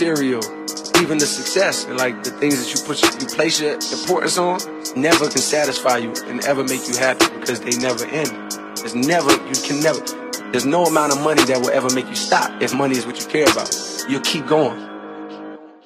material, even the success, and like the things that you place your importance on, never can satisfy you and ever make you happy because they never end. There's no amount of money that will ever make you stop if money is what you care about. You'll keep going.